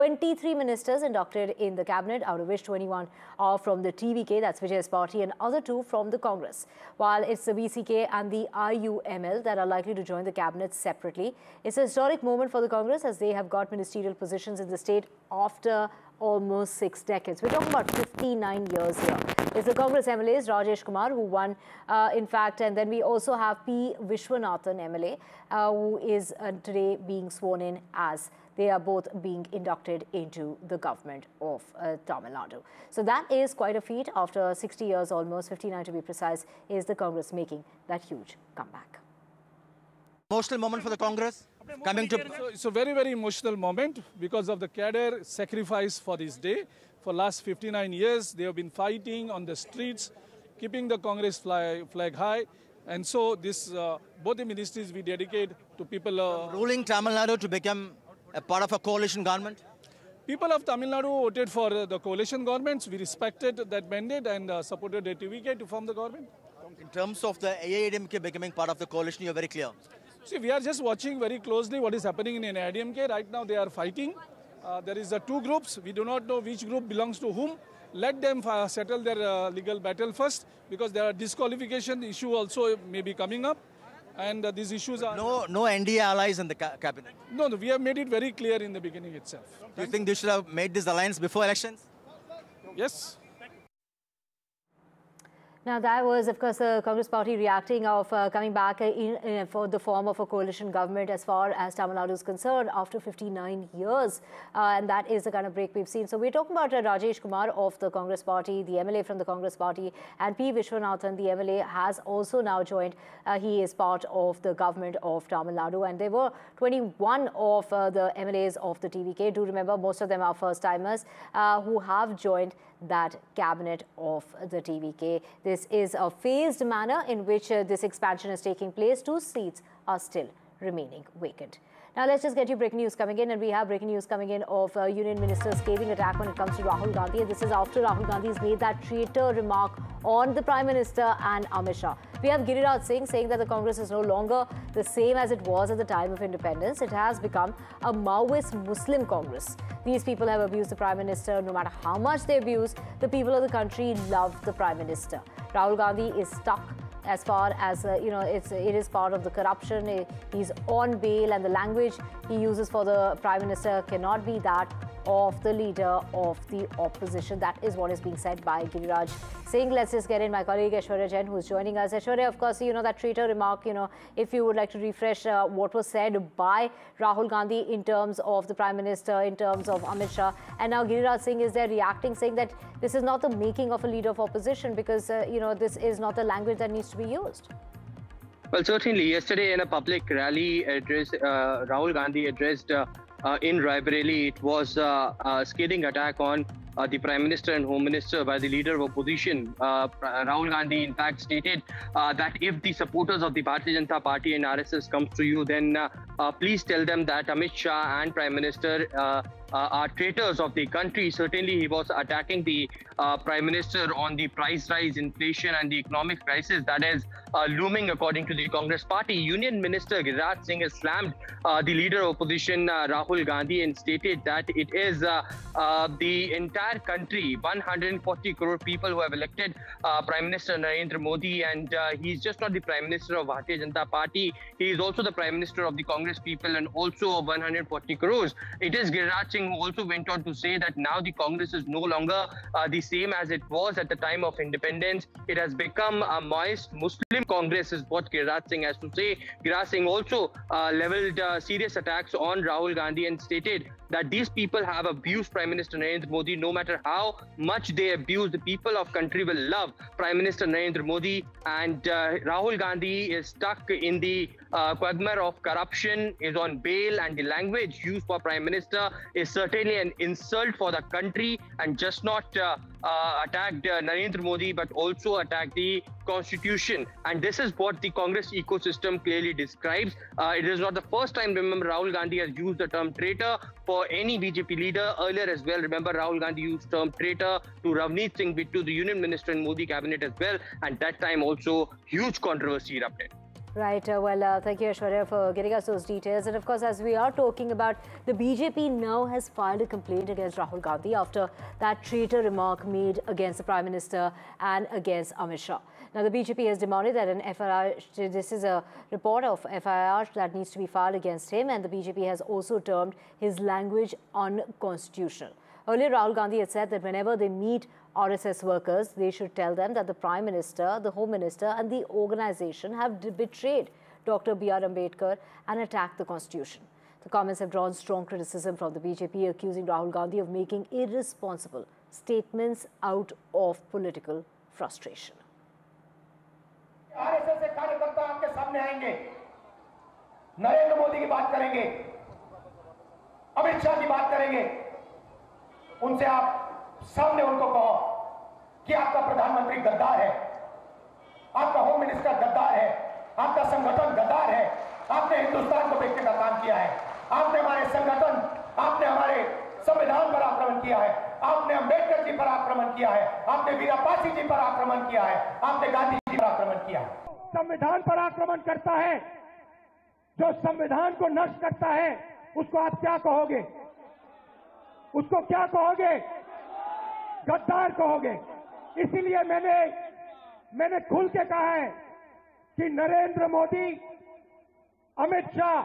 23 ministers inducted in the cabinet, out of which 21 are from the TVK, that's Vijay's party, and other 2 from the Congress. While it's the VCK and the IUML that are likely to join the cabinet separately. It's a historic moment for the Congress as they have got ministerial positions in the state after almost 6 decades. We're talking about 59 years here. It's the Congress MLAs, Rajesh Kumar, who won, in fact, and then we also have P. Vishwanathan MLA, who is today being sworn in as they are both being inducted into the government of Tamil Nadu. So that is quite a feat. After 60 years, almost 59 to be precise, is the Congress making that huge comeback. Emotional moment for the Congress? It's a very, very emotional moment because of the cadre sacrifice for this day. For last 59 years, they have been fighting on the streets, keeping the Congress flag high. And so this, both the ministries we dedicate to people. Ruling Tamil Nadu to become a part of a coalition government? People of Tamil Nadu voted for the coalition governments. We respected that mandate and supported the TVK to form the government. In terms of the AIADMK becoming part of the coalition, you're very clear. See, we are just watching very closely what is happening in AIADMK. Right now they are fighting. There is 2 groups. We do not know which group belongs to whom. Let them settle their legal battle first, because there are disqualification issue also may be coming up. And these issues are... No NDA allies in the cabinet? No, we have made it very clear in the beginning itself. Do you think they should have made this alliance before elections? Yes. Now, that was, of course, the Congress party reacting of coming back for the form of a coalition government as far as Tamil Nadu is concerned after 59 years. And that is the kind of break we've seen. So we're talking about Rajesh Kumar of the Congress party, the MLA from the Congress party, and P. Vishwanathan, the MLA, has also now joined. He is part of the government of Tamil Nadu. And there were 21 of the MLAs of the TVK. Do remember, most of them are first-timers who have joined that cabinet of the TVK. This is a phased manner in which this expansion is taking place. 2 seats are still remaining vacant. Now, let's just get you breaking news coming in, and we have breaking news coming in of Union Minister's scathing attack when it comes to Rahul Gandhi. And this is after Rahul Gandhi's made that traitor remark on the Prime Minister and Amit Shah. We have Giriraj Singh saying that the Congress is no longer the same as it was at the time of independence. It has become a Maoist Muslim Congress. These people have abused the Prime Minister. No matter how much they abuse, the people of the country love the Prime Minister. Rahul Gandhi is stuck as far as, it is part of the corruption. He's on bail, and the language he uses for the Prime Minister cannot be that of the leader of the opposition. That is what is being said by Giriraj Singh. Let's just get in my colleague Aishwarya Jain, who is joining us. Aishwarya, of course, that traitor remark, if you would like to refresh what was said by Rahul Gandhi in terms of the Prime Minister, in terms of Amit Shah. And now Giriraj Singh is there reacting, saying that this is not the making of a leader of opposition, because, this is not the language that needs to be used. Well, certainly, yesterday in a public rally address, Rahul Gandhi addressed in Raebareli. It was a scathing attack on the Prime Minister and Home Minister by the leader of opposition. Rahul Gandhi, in fact, stated that if the supporters of the Bharatiya Janata Party and RSS comes to you, then please tell them that Amit Shah and Prime Minister are traitors of the country. Certainly, he was attacking the Prime Minister on the price rise, inflation, and the economic crisis that is looming according to the Congress party. Union Minister Giriraj Singh has slammed the leader of opposition, Rahul Gandhi, and stated that it is the entire country, 140 crore people who have elected Prime Minister Narendra Modi, and he's just not the Prime Minister of Bharatiya Janata Party. He is also the Prime Minister of the Congress people and also of 140 crores. It is Giriraj Singh who also went on to say that now the Congress is no longer the same as it was at the time of independence. It has become a Maoist Muslim Congress, is what Giriraj Singh has to say. Giriraj Singh also leveled serious attacks on Rahul Gandhi and stated that these people have abused Prime Minister Narendra Modi. No matter how much they abuse, the people of country will love Prime Minister Narendra Modi. And Rahul Gandhi is stuck in the quagmire of corruption, is on bail, and the language used for Prime Minister is certainly an insult for the country, and just not attacked Narendra Modi, but also attacked the constitution. And this is what the Congress ecosystem clearly describes. It is not the first time, remember, Rahul Gandhi has used the term traitor for any BJP leader. Earlier as well, remember, Rahul Gandhi used the term traitor to Ravneet Singh Bittu, the union minister in Modi cabinet as well. And that time also huge controversy erupted. Right. Thank you, Aishwarya, for getting us those details. And of course, as we are talking about, the BJP now has filed a complaint against Rahul Gandhi after that traitor remark made against the Prime Minister and against Amit Shah. Now, the BJP has demanded that an FIR, this is a report of FIR that needs to be filed against him, and the BJP has also termed his language unconstitutional. Earlier, Rahul Gandhi had said that whenever they meet RSS workers, they should tell them that the Prime Minister, the Home Minister and the organisation have betrayed Dr. B.R. Ambedkar and attacked the Constitution. The comments have drawn strong criticism from the BJP, accusing Rahul Gandhi of making irresponsible statements out of political frustration. RSS के कार्यकर्ता आपके सामने आएंगे, नरेंद्र मोदी की बात करेंगे, अमित शाह की बात करेंगे, उनसे आप सामने उनको कहो कि आपका प्रधानमंत्री गद्दार है, आपका होम मिनिस्टर गद्दार है, आपका संगठन गद्दार है, आपने हिंदुस्तान को बेचने का काम किया है, आपने हमारे संगठन, आपने हमारे संविधान पर आक्रमण किया है, आपने अंबेडकर जी पर आक्रमण किया है, आपने वीरापासी जी पर आक्रमण किया है, आपने गांधी जी पर आक्रमण किया है। संविधान पर आक्रमण करता है, जो संविधान को नष्ट करता है, उसको आप क्या कहोगे? उसको क्या कहोगे? गद्दार कहोगे। इसीलिए मैंने खुल के कहा है कि नरेंद्र मोदी, अमित शाह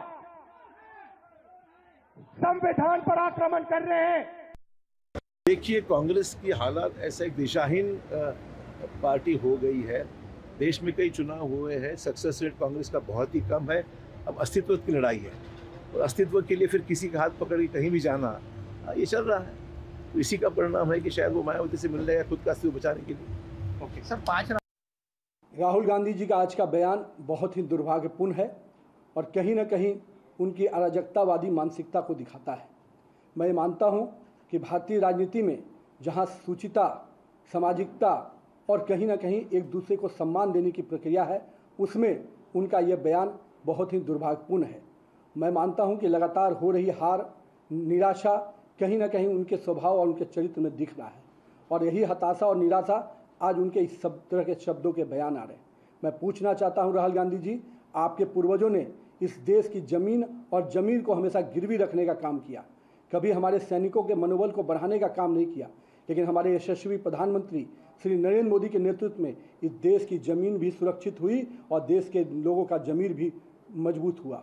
संविधान पर आक्रमण कर रहे हैं। देखिए, कांग्रेस की हालत ऐसा एक दिशाहीन पार्टी हो गई है। देश में कई चुनाव हुए हैं, सक्सेस रेट कांग्रेस का बहुत ही कम है। अब अस्तित्व की लड़ाई है और अस्तित्व के लिए फिर किसी का हाथ पकड़ के कहीं भी जाना, ये चल रहा है। तो इसी का परिणाम है कि शायद वो मायावती से मिल रहे हैं खुद का अस्तित्व बचाने के लिए। ओके सर, 5 राहुल गांधी जी का आज का बयान बहुत ही दुर्भाग्यपूर्ण है और कहीं ना कहीं उनकी अराजकतावादी मानसिकता को दिखाता है। मैं मानता हूं कि भारतीय राजनीति में जहां सूचिता, सामाजिकता और कहीं ना कहीं एक दूसरे को सम्मान देने की प्रक्रिया है, उसमें उनका यह बयान बहुत ही दुर्भाग्यपूर्ण है। मैं मानता हूं कि लगातार हो रही हार, निराशा कहीं ना कहीं उनके स्वभाव और उनके चरित्र में दिख रहा है और यही हताशा और निराशा आज उनके इस सब तरह के शब्दों के बयान आ रहे हैं। मैं पूछना चाहता हूं राहुल गांधी जी, आपके पूर्वजों ने इस देश की जमीन और जमीर को हमेशा गिरवी रखने का काम किया, कभी हमारे सैनिकों के मनोबल को बढ़ाने का काम नहीं किया, लेकिन हमारे यशस्वी प्रधानमंत्री श्री नरेंद्र मोदी के नेतृत्व में इस देश की जमीन भी सुरक्षित हुई और देश के लोगों का जमीर भी मजबूत हुआ।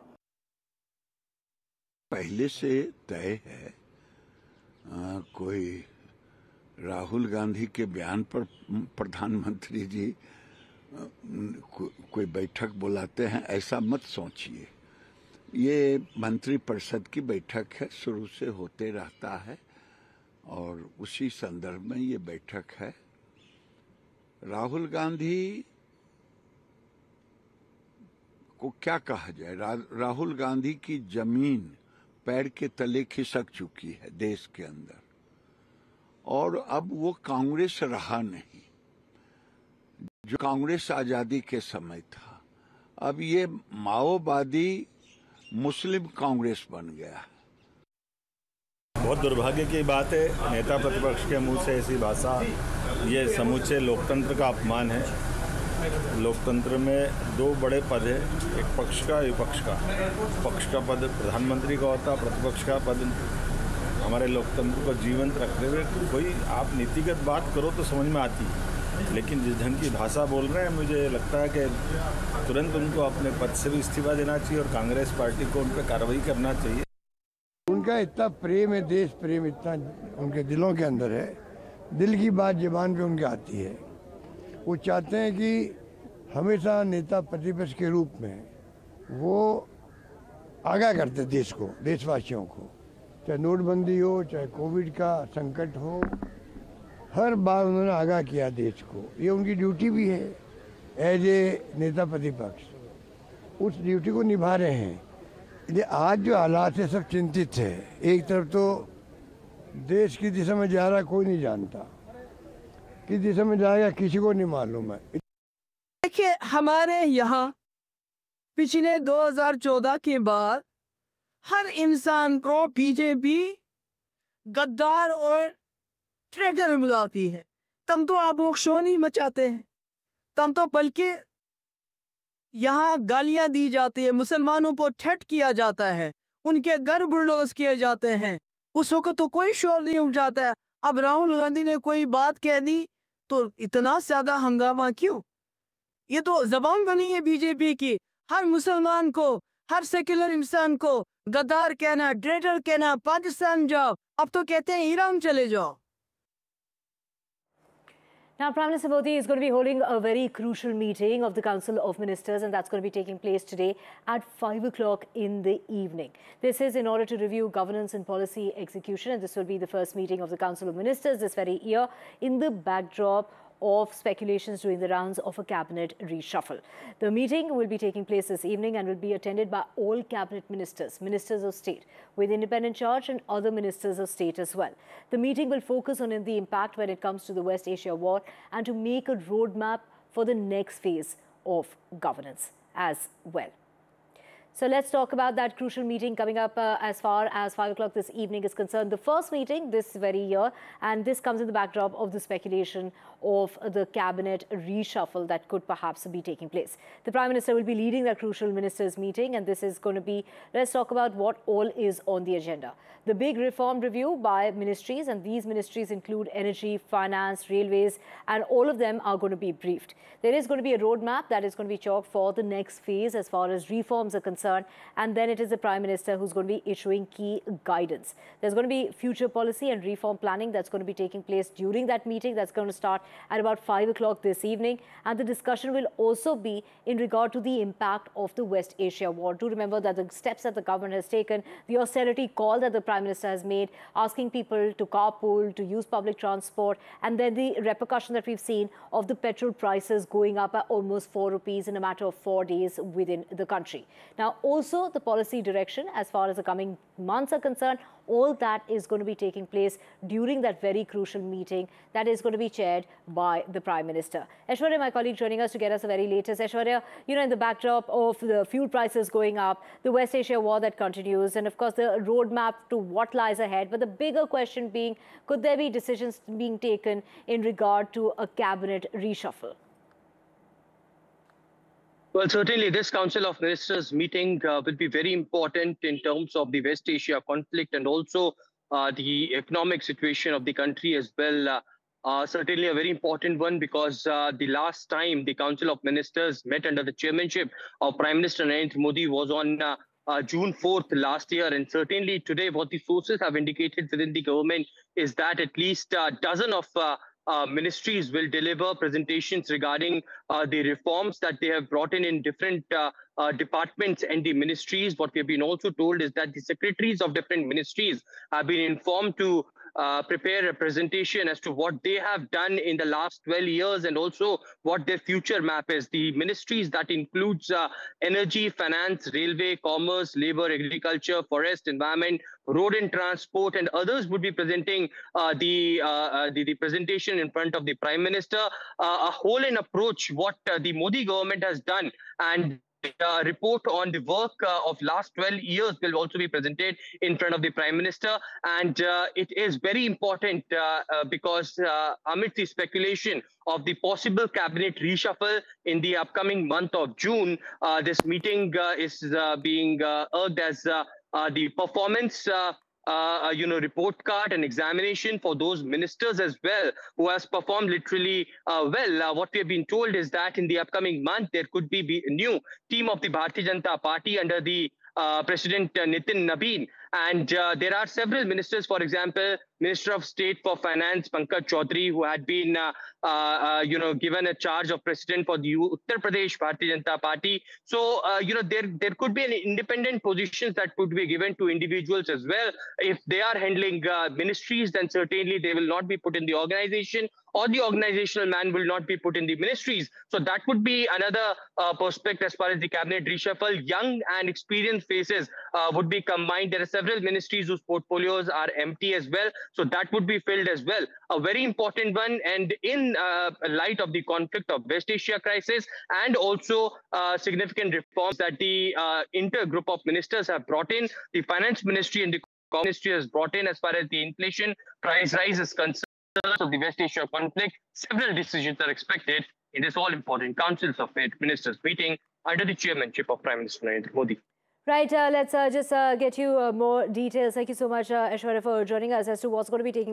पहले से तय है, कोई राहुल गांधी के बयान पर प्रधानमंत्री जी कोई बैठक बुलाते हैं, ऐसा मत सोचिए। ये मंत्रिपरिषद की बैठक है, शुरू से होते रहता है और उसी संदर्भ में ये बैठक है। राहुल गांधी को क्या कहा जाए? राहुल गांधी की जमीन पैर के तले खिसक चुकी है देश के अंदर और अब वो कांग्रेस रहा नहीं जो कांग्रेस आजादी के समय था। अब ये माओवादी मुस्लिम कांग्रेस बन गया है। बहुत दुर्भाग्य की बात है, नेता प्रतिपक्ष के मुंह से ऐसी भाषा, ये समूचे लोकतंत्र का अपमान है। लोकतंत्र में 2 बड़े पद है, एक पक्ष का, विपक्ष का। पक्ष का पद प्रधानमंत्री का होता, प्रतिपक्ष का पद हमारे लोकतंत्र को जीवंत रखते हुए कोई आप नीतिगत बात करो तो समझ में आती है, लेकिन जिस ढंग की भाषा बोल रहे हैं, मुझे लगता है कि तुरंत उनको अपने पद से भी इस्तीफा देना चाहिए और कांग्रेस पार्टी को उन पर कार्रवाई करना चाहिए। उनका इतना प्रेम है, देश प्रेम इतना उनके दिलों के अंदर है, दिल की बात जुबान पे उनके आती है। वो चाहते हैं कि हमेशा नेता प्रतिपक्ष के रूप में वो आगाह करते देश को, देशवासियों को, चाहे नोटबंदी हो, चाहे कोविड का संकट हो, हर बार उन्होंने आगाह किया देश को। ये उनकी ड्यूटी भी है एज ए नेता प्रतिपक्ष, उस ड्यूटी को निभा रहे हैं। ये आज जो हालात है सब चिंतित है। एक तरफ तो देश की दिशा में जा रहा कोई नहीं जानता, किस दिशा में जाएगा किसी को नहीं मालूम है। देखिए, हमारे यहाँ पिछले 2014 के बाद हर इंसान को बीजेपी गद्दार और ट्रेटर बुलाती है। तब तो आप लोग शोर नहीं मचाते हैं, तब तो बल्कि यहाँ गालियां दी जाती है, मुसलमानों को ठट किया जाता है, उनके घर बुलडोज किए जाते हैं, उस वक्त तो कोई शोर नहीं उठ जाता है। अब राहुल गांधी ने कोई बात कह दी तो इतना ज्यादा हंगामा क्यों? ये तो जबान बनी है बीजेपी की, हर मुसलमान को, हर सेक्युलर इंसान को गद्दार कहना, ट्रेटर कहना, पाकिस्तान जाओ, अब तो कहते हैं ईरान चले जाओ। Now, Prime Minister Modi is going to be holding a very crucial meeting of the Council of Ministers, and that's going to be taking place today at 5 o'clock in the evening. This is in order to review governance and policy execution, and this will be the first meeting of the Council of Ministers this very year in the backdrop of speculations during the rounds of a cabinet reshuffle. The meeting will be taking place this evening and will be attended by all cabinet ministers, ministers of state with independent charge and other ministers of state as well. The meeting will focus on the impact when it comes to the West Asia war and to make a roadmap for the next phase of governance as well. So let's talk about that crucial meeting coming up as far as 5 o'clock this evening is concerned. The first meeting this very year, and this comes in the backdrop of the speculation of the cabinet reshuffle that could perhaps be taking place. The Prime Minister will be leading that crucial ministers meeting, and this is going to be, let's talk about what all is on the agenda. The big reform review by ministries, and these ministries include energy, finance, railways, and all of them are going to be briefed. There is going to be a roadmap that is going to be chalked for the next phase as far as reforms are concerned, and then it is the Prime Minister who's going to be issuing key guidance. There's going to be future policy and reform planning that's going to be taking place during that meeting. That's going to start at about 5 o'clock this evening, and the discussion will also be in regard to the impact of the West Asia war. Do remember that the steps that the government has taken, the austerity call that the Prime Minister has made, asking people to carpool, to use public transport, and then the repercussion that we've seen of the petrol prices going up at almost 4 rupees in a matter of 4 days within the country. Now, also the policy direction as far as the coming months are concerned, all that is going to be taking place during that very crucial meeting that is going to be chaired by the Prime Minister. Aishwarya, my colleague, joining us to get us the very latest. Aishwarya, you know, in the backdrop of the fuel prices going up, the West Asia war that continues, and of course the roadmap to what lies ahead, but the bigger question being, could there be decisions being taken in regard to a cabinet reshuffle? Well, certainly this Council of Ministers meeting will be very important in terms of the West Asia conflict and also the economic situation of the country as well. Certainly a very important one because the last time the Council of Ministers met under the chairmanship of Prime Minister Narendra Modi was on June 4th last year. And certainly today what the sources have indicated within the government is that at least a dozen of ministries will deliver presentations regarding the reforms that they have brought in different departments and the ministries. What we have been also told is that the secretaries of different ministries have been informed to prepare a presentation as to what they have done in the last 12 years and also what their future map is. The ministries that includes energy, finance, railway, commerce, labor, agriculture, forest, environment, road and transport, and others would be presenting the presentation in front of the Prime Minister, a whole in approach what the Modi government has done, and report on the work of last 12 years will also be presented in front of the Prime Minister. And it is very important because amidst the speculation of the possible cabinet reshuffle in the upcoming month of June, this meeting is being urged as the performance report card and examination for those ministers as well who has performed literally well. What we have been told is that in the upcoming month, there could be a new team of the Bharatiya Janata Party under the President Nitin Nabin. And there are several ministers, for example, Minister of State for Finance, Pankaj Chaudhary, who had been, given a charge of president for the Uttar Pradesh Bharatiya Janata Party. So, there could be an independent positions that could be given to individuals as well. If they are handling ministries, then certainly they will not be put in the organization, or the organizational man will not be put in the ministries. So that would be another prospect as far as the cabinet reshuffle. Young and experienced faces would be combined. There are several ministries whose portfolios are empty as well. So that would be filled as well. A very important one. And in light of the conflict of West Asia crisis and also significant reforms that the intergroup of ministers have brought in, the finance ministry and the ministry has brought in as far as the inflation price rise is concerned of the West Asia conflict. Several decisions are expected in this all-important Councils of Ministers meeting under the chairmanship of Prime Minister Narendra Modi. Right, let's just get you more details. Thank you so much, Aishwarya, for joining us as to what's going to be taking